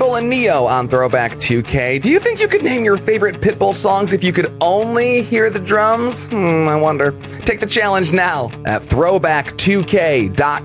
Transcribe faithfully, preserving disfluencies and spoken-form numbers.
Pitbull and Neo on Throwback two K. Do you think you could name your favorite Pitbull songs if you could only hear the drums? Hmm, I wonder. Take the challenge now at throwback two k dot